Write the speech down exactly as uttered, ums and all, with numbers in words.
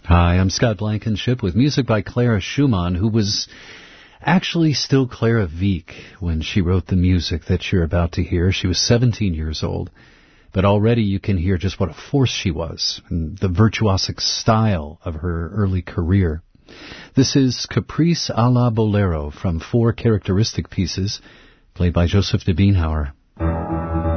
Hi, I'm Scott Blankenship with music by Clara Schumann, who was actually still Clara Wieck when she wrote the music that you're about to hear. She was seventeen years old, but already you can hear just what a force she was and the virtuosic style of her early career. This is Caprice à la Bolero from four characteristic pieces played by Joseph de Beenhauer.